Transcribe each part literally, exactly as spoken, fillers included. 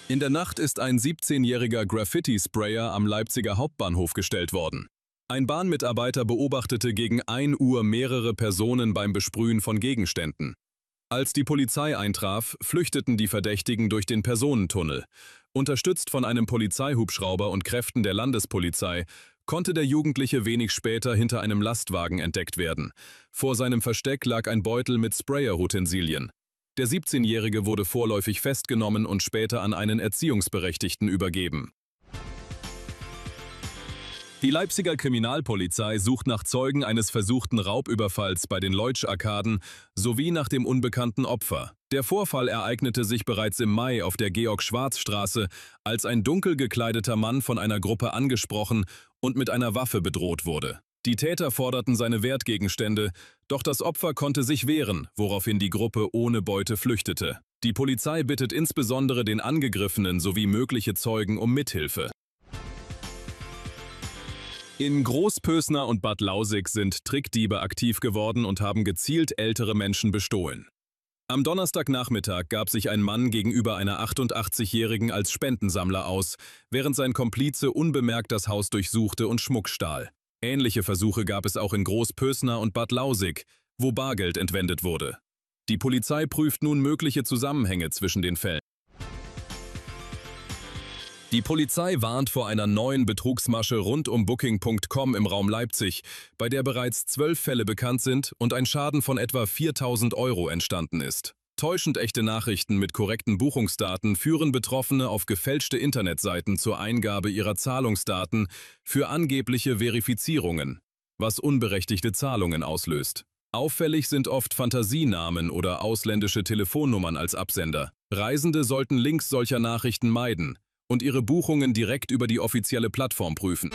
In der Nacht ist ein siebzehnjähriger Graffiti-Sprayer am Leipziger Hauptbahnhof gestellt worden. Ein Bahnmitarbeiter beobachtete gegen ein Uhr mehrere Personen beim Besprühen von Gegenständen. Als die Polizei eintraf, flüchteten die Verdächtigen durch den Personentunnel. Unterstützt von einem Polizeihubschrauber und Kräften der Landespolizei konnte der Jugendliche wenig später hinter einem Lastwagen entdeckt werden. Vor seinem Versteck lag ein Beutel mit Sprayer-Utensilien. Der siebzehnjährige wurde vorläufig festgenommen und später an einen Erziehungsberechtigten übergeben. Die Leipziger Kriminalpolizei sucht nach Zeugen eines versuchten Raubüberfalls bei den Leutsch-Arkaden sowie nach dem unbekannten Opfer. Der Vorfall ereignete sich bereits im Mai auf der Georg-Schwarz-Straße, als ein dunkel gekleideter Mann von einer Gruppe angesprochen und mit einer Waffe bedroht wurde. Die Täter forderten seine Wertgegenstände, doch das Opfer konnte sich wehren, woraufhin die Gruppe ohne Beute flüchtete. Die Polizei bittet insbesondere den Angegriffenen sowie mögliche Zeugen um Mithilfe. In Großpösner und Bad Lausick sind Trickdiebe aktiv geworden und haben gezielt ältere Menschen bestohlen. Am Donnerstagnachmittag gab sich ein Mann gegenüber einer achtundachtzigjährigen als Spendensammler aus, während sein Komplize unbemerkt das Haus durchsuchte und Schmuck stahl. Ähnliche Versuche gab es auch in Großpösner und Bad Lausick, wo Bargeld entwendet wurde. Die Polizei prüft nun mögliche Zusammenhänge zwischen den Fällen. Die Polizei warnt vor einer neuen Betrugsmasche rund um Booking Punkt com im Raum Leipzig, bei der bereits zwölf Fälle bekannt sind und ein Schaden von etwa viertausend Euro entstanden ist. Täuschend echte Nachrichten mit korrekten Buchungsdaten führen Betroffene auf gefälschte Internetseiten zur Eingabe ihrer Zahlungsdaten für angebliche Verifizierungen, was unberechtigte Zahlungen auslöst. Auffällig sind oft Fantasienamen oder ausländische Telefonnummern als Absender. Reisende sollten Links solcher Nachrichten meiden und ihre Buchungen direkt über die offizielle Plattform prüfen.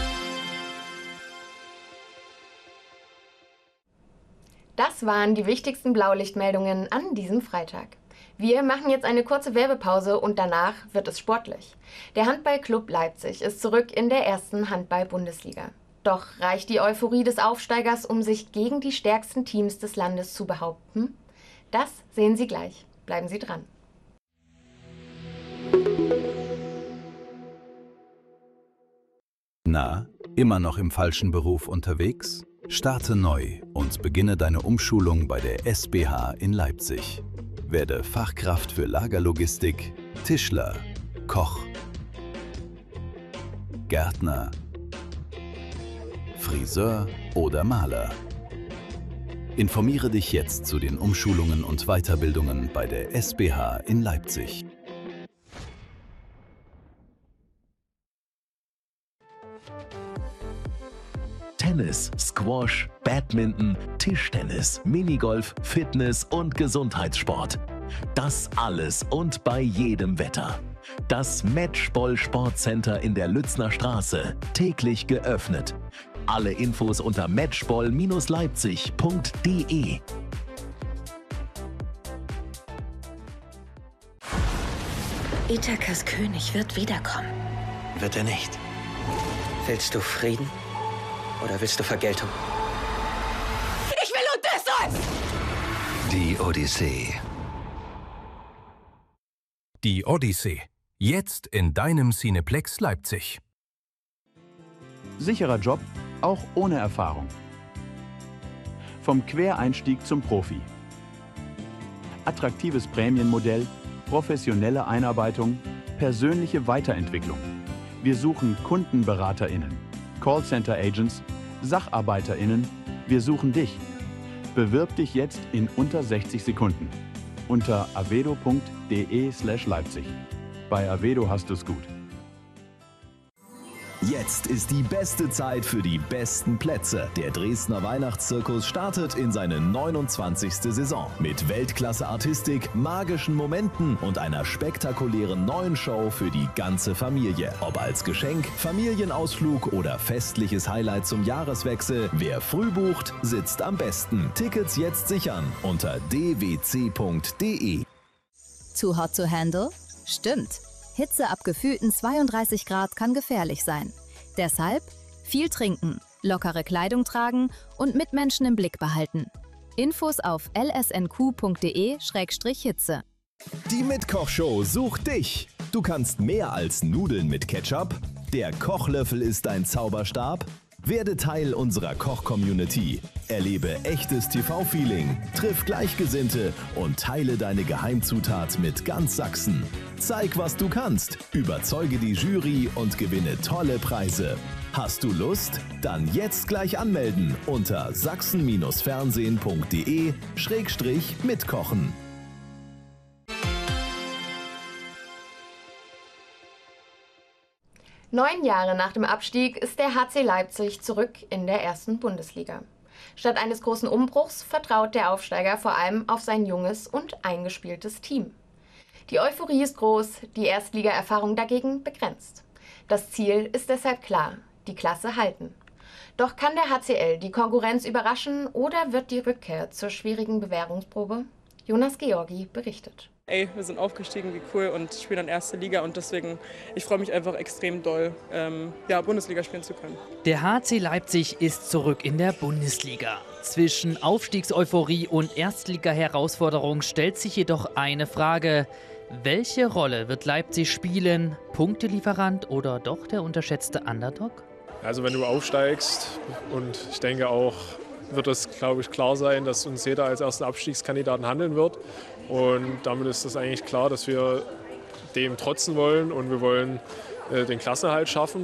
Das waren die wichtigsten Blaulichtmeldungen an diesem Freitag. Wir machen jetzt eine kurze Werbepause und danach wird es sportlich. Der Handballclub Leipzig ist zurück in der ersten Handball-Bundesliga. Doch reicht die Euphorie des Aufsteigers, um sich gegen die stärksten Teams des Landes zu behaupten? Das sehen Sie gleich. Bleiben Sie dran. Na, immer noch im falschen Beruf unterwegs? Starte neu und beginne deine Umschulung bei der S B H in Leipzig. Werde Fachkraft für Lagerlogistik, Tischler, Koch, Gärtner, Friseur oder Maler. Informiere dich jetzt zu den Umschulungen und Weiterbildungen bei der S B H in Leipzig. Tennis, Squash, Badminton, Tischtennis, Minigolf, Fitness und Gesundheitssport. Das alles und bei jedem Wetter. Das Matchball Sportcenter in der Lützner Straße, täglich geöffnet. Alle Infos unter matchball Bindestrich leipzig Punkt de. Ithakas König wird wiederkommen. Wird er nicht? Willst du Frieden? Oder willst du Vergeltung? Ich will Odysseus! Die Odyssee. Die Odyssee. Jetzt in deinem Cineplex Leipzig. Sicherer Job, auch ohne Erfahrung. Vom Quereinstieg zum Profi. Attraktives Prämienmodell, professionelle Einarbeitung, persönliche Weiterentwicklung. Wir suchen KundenberaterInnen, Callcenter-Agents, SacharbeiterInnen. Wir suchen dich. Bewirb dich jetzt in unter sechzig Sekunden. Unter avedo Punkt de slash Leipzig. Bei Avedo hast du's gut. Jetzt ist die beste Zeit für die besten Plätze. Der Dresdner Weihnachtszirkus startet in seine neunundzwanzigste Saison. Mit Weltklasse-Artistik, magischen Momenten und einer spektakulären neuen Show für die ganze Familie. Ob als Geschenk, Familienausflug oder festliches Highlight zum Jahreswechsel, wer früh bucht, sitzt am besten. Tickets jetzt sichern unter d w c Punkt de. Too hot to handle? Stimmt. Hitze ab gefühlten zweiunddreißig Grad kann gefährlich sein. Deshalb viel trinken, lockere Kleidung tragen und Mitmenschen im Blick behalten. Infos auf l s n q Punkt de Schrägstrich Hitze. Die Mitkochshow sucht dich. Du kannst mehr als Nudeln mit Ketchup? Der Kochlöffel ist dein Zauberstab? Werde Teil unserer Koch-Community. Erlebe echtes T V-Feeling, triff Gleichgesinnte und teile deine Geheimzutat mit ganz Sachsen. Zeig, was du kannst, überzeuge die Jury und gewinne tolle Preise. Hast du Lust? Dann jetzt gleich anmelden unter sachsen fernsehen punkt de schrägstrich mitkochen. Neun Jahre nach dem Abstieg ist der H C Leipzig zurück in der ersten Bundesliga. Statt eines großen Umbruchs vertraut der Aufsteiger vor allem auf sein junges und eingespieltes Team. Die Euphorie ist groß, die Erstliga-Erfahrung dagegen begrenzt. Das Ziel ist deshalb klar: die Klasse halten. Doch kann der H C L die Konkurrenz überraschen oder wird die Rückkehr zur schwierigen Bewährungsprobe? Jonas Georgi berichtet. Ey, wir sind aufgestiegen, wie cool, und spielen dann erste Liga und deswegen, ich freue mich einfach extrem doll, ähm, ja, Bundesliga spielen zu können. Der H C Leipzig ist zurück in der Bundesliga. Zwischen Aufstiegseuphorie und Erstliga-Herausforderung stellt sich jedoch eine Frage: Welche Rolle wird Leipzig spielen? Punktelieferant oder doch der unterschätzte Underdog? Also wenn du aufsteigst, und ich denke auch, wird es, glaube ich, klar sein, dass uns jeder als ersten Abstiegskandidaten handeln wird. Und damit ist es eigentlich klar, dass wir dem trotzen wollen und wir wollen äh, den Klassenerhalt schaffen.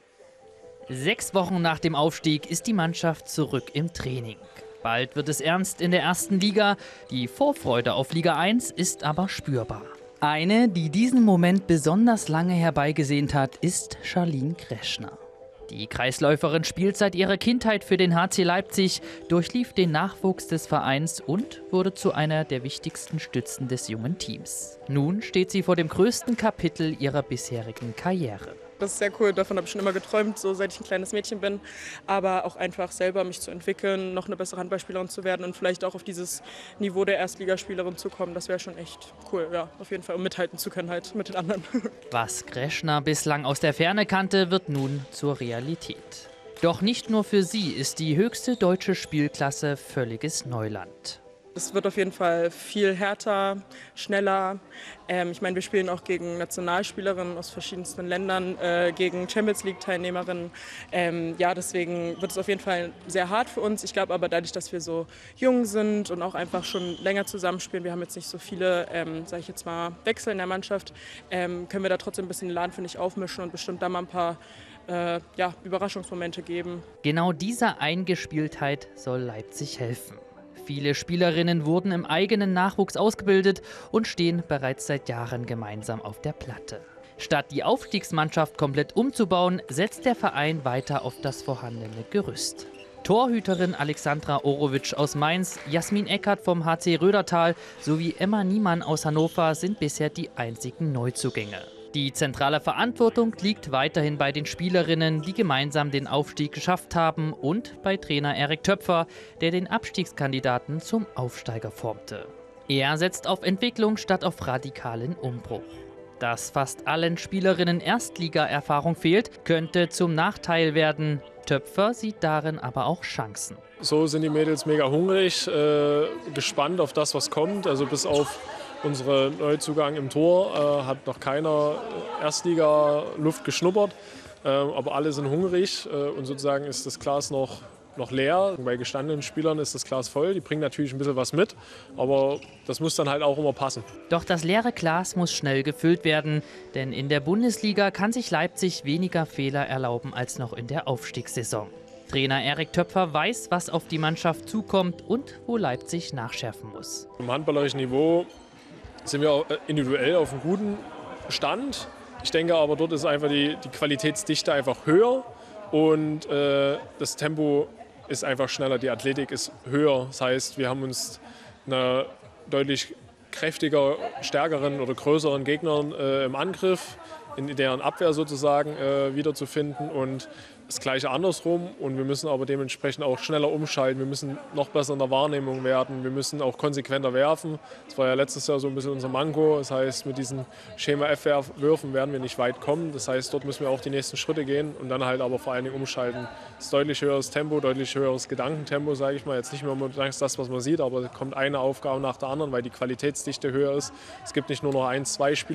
Sechs Wochen nach dem Aufstieg ist die Mannschaft zurück im Training. Bald wird es ernst in der ersten Liga. Die Vorfreude auf Liga eins ist aber spürbar. Eine, die diesen Moment besonders lange herbeigesehnt hat, ist Charlene Kreschner. Die Kreisläuferin spielt seit ihrer Kindheit für den H C Leipzig, durchlief den Nachwuchs des Vereins und wurde zu einer der wichtigsten Stützen des jungen Teams. Nun steht sie vor dem größten Kapitel ihrer bisherigen Karriere. Das ist sehr cool, davon habe ich schon immer geträumt, so seit ich ein kleines Mädchen bin. Aber auch einfach selber mich zu entwickeln, noch eine bessere Handballspielerin zu werden und vielleicht auch auf dieses Niveau der Erstligaspielerin zu kommen. Das wäre schon echt cool, ja, auf jeden Fall, um mithalten zu können halt mit den anderen. Was Kreschner bislang aus der Ferne kannte, wird nun zur Realität. Doch nicht nur für sie ist die höchste deutsche Spielklasse völliges Neuland. Es wird auf jeden Fall viel härter, schneller. Ähm, ich meine, wir spielen auch gegen Nationalspielerinnen aus verschiedensten Ländern, äh, gegen Champions-League-Teilnehmerinnen. Ähm, ja, deswegen wird es auf jeden Fall sehr hart für uns. Ich glaube aber dadurch, dass wir so jung sind und auch einfach schon länger zusammenspielen, wir haben jetzt nicht so viele, ähm, sage ich jetzt mal, Wechsel in der Mannschaft, ähm, können wir da trotzdem ein bisschen den Laden, finde ich, aufmischen und bestimmt da mal ein paar äh, ja, Überraschungsmomente geben. Genau dieser Eingespieltheit soll Leipzig helfen. Viele Spielerinnen wurden im eigenen Nachwuchs ausgebildet und stehen bereits seit Jahren gemeinsam auf der Platte. Statt die Aufstiegsmannschaft komplett umzubauen, setzt der Verein weiter auf das vorhandene Gerüst. Torhüterin Alexandra Orowitsch aus Mainz, Jasmin Eckert vom H C Rödertal sowie Emma Niemann aus Hannover sind bisher die einzigen Neuzugänge. Die zentrale Verantwortung liegt weiterhin bei den Spielerinnen, die gemeinsam den Aufstieg geschafft haben, und bei Trainer Erik Töpfer, der den Abstiegskandidaten zum Aufsteiger formte. Er setzt auf Entwicklung statt auf radikalen Umbruch. Dass fast allen Spielerinnen Erstliga-Erfahrung fehlt, könnte zum Nachteil werden. Töpfer sieht darin aber auch Chancen. So sind die Mädels mega hungrig, äh, gespannt auf das, was kommt. Also bis auf unsere Neuzugang im Tor äh, hat noch keiner Erstliga-Luft geschnuppert, äh, aber alle sind hungrig äh, und sozusagen ist das Glas noch, noch leer. Bei gestandenen Spielern ist das Glas voll, die bringen natürlich ein bisschen was mit, aber das muss dann halt auch immer passen. Doch das leere Glas muss schnell gefüllt werden, denn in der Bundesliga kann sich Leipzig weniger Fehler erlauben als noch in der Aufstiegssaison. Trainer Erik Töpfer weiß, was auf die Mannschaft zukommt und wo Leipzig nachschärfen muss. Im handballerischen Niveau sind wir individuell auf einem guten Stand. Ich denke aber, dort ist einfach die, die Qualitätsdichte einfach höher und äh, das Tempo ist einfach schneller, die Athletik ist höher. Das heißt, wir haben uns einer deutlich kräftiger, stärkeren oder größeren Gegnern äh, im Angriff, in deren Abwehr sozusagen äh, wiederzufinden, und das Gleiche andersrum. Und wir müssen aber dementsprechend auch schneller umschalten. Wir müssen noch besser in der Wahrnehmung werden. Wir müssen auch konsequenter werfen. Das war ja letztes Jahr so ein bisschen unser Manko. Das heißt, mit diesen Schema-F-Würfen werden wir nicht weit kommen. Das heißt, dort müssen wir auch die nächsten Schritte gehen und dann halt aber vor allen Dingen umschalten. Das ist deutlich höheres Tempo, deutlich höheres Gedankentempo, sage ich mal. Jetzt nicht mehr das, was man sieht, aber es kommt eine Aufgabe nach der anderen, weil die Qualitätsdichte höher ist. Es gibt nicht nur noch ein, zwei Spiele